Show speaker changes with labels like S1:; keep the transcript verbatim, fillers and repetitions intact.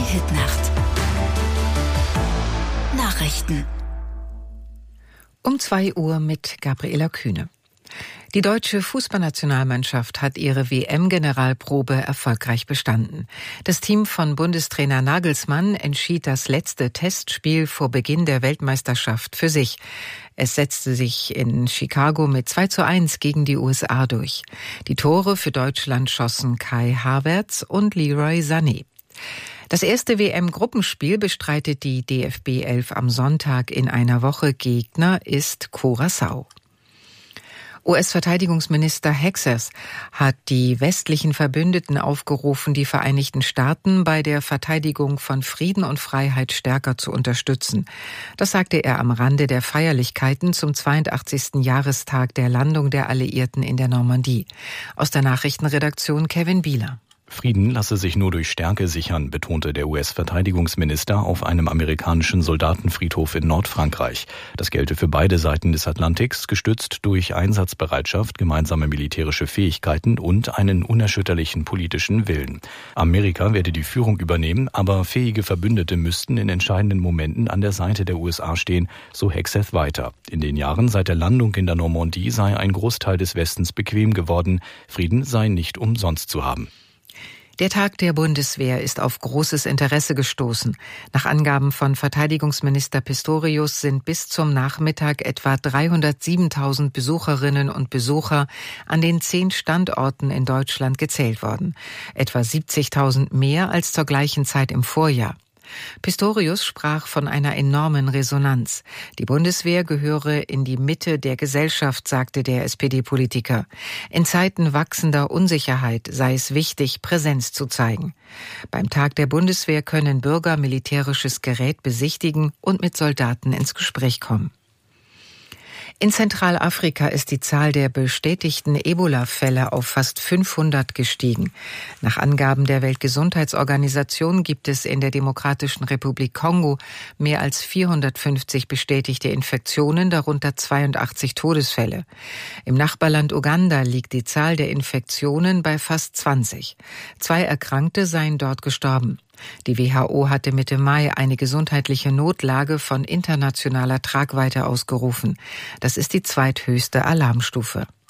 S1: Hitnacht. Nachrichten.
S2: Um zwei Uhr mit Gabriela Kühne. Die deutsche Fußballnationalmannschaft hat ihre W M-Generalprobe erfolgreich bestanden. Das Team von Bundestrainer Nagelsmann entschied das letzte Testspiel vor Beginn der Weltmeisterschaft für sich. Es setzte sich in Chicago mit zwei zu eins gegen die U S A durch. Die Tore für Deutschland schossen Kai Havertz und Leroy Sané. Das erste W M-Gruppenspiel bestreitet die D F B elf am Sonntag in einer Woche. Gegner ist Curaçao. U S-Verteidigungsminister Hexas hat die westlichen Verbündeten aufgerufen, die Vereinigten Staaten bei der Verteidigung von Frieden und Freiheit stärker zu unterstützen. Das sagte er am Rande der Feierlichkeiten zum zweiundachtzigsten Jahrestag der Landung der Alliierten in der Normandie. Aus der Nachrichtenredaktion Kevin Bieler.
S3: Frieden lasse sich nur durch Stärke sichern, betonte der U S-Verteidigungsminister auf einem amerikanischen Soldatenfriedhof in Nordfrankreich. Das gelte für beide Seiten des Atlantiks, gestützt durch Einsatzbereitschaft, gemeinsame militärische Fähigkeiten und einen unerschütterlichen politischen Willen. Amerika werde die Führung übernehmen, aber fähige Verbündete müssten in entscheidenden Momenten an der Seite der U S A stehen, so Hexeth weiter. In den Jahren seit der Landung in der Normandie sei ein Großteil des Westens bequem geworden. Frieden sei nicht umsonst zu haben.
S2: Der Tag der Bundeswehr ist auf großes Interesse gestoßen. Nach Angaben von Verteidigungsminister Pistorius sind bis zum Nachmittag etwa dreihundertsiebentausend Besucherinnen und Besucher an den zehn Standorten in Deutschland gezählt worden. Etwa siebzigtausend mehr als zur gleichen Zeit im Vorjahr. Pistorius sprach von einer enormen Resonanz. Die Bundeswehr gehöre in die Mitte der Gesellschaft, sagte der S P D-Politiker. In Zeiten wachsender Unsicherheit sei es wichtig, Präsenz zu zeigen. Beim Tag der Bundeswehr können Bürger militärisches Gerät besichtigen und mit Soldaten ins Gespräch kommen. In Zentralafrika ist die Zahl der bestätigten Ebola-Fälle auf fast fünfhundert gestiegen. Nach Angaben der Weltgesundheitsorganisation gibt es in der Demokratischen Republik Kongo mehr als vierhundertfünfzig bestätigte Infektionen, darunter zweiundachtzig Todesfälle. Im Nachbarland Uganda liegt die Zahl der Infektionen bei fast zwanzig. Zwei Erkrankte seien dort gestorben. Die W H O hatte Mitte Mai eine gesundheitliche Notlage von internationaler Tragweite ausgerufen. Das ist die zweithöchste Alarmstufe.